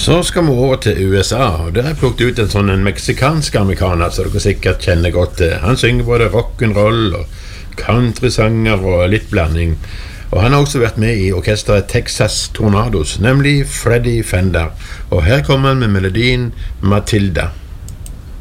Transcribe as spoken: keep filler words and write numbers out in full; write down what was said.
Så skal vi over til U S A, og der har jeg plukket ut en sånn en meksikansk amerikaner, så dere sikkert kjenner godt til. Han synger både rock'n'roll og countrysanger og litt blanding. Og han har også vært med i orkestret Texas Tornadoes, nemlig Freddie Fender. Og her kommer han med melodien Matilda.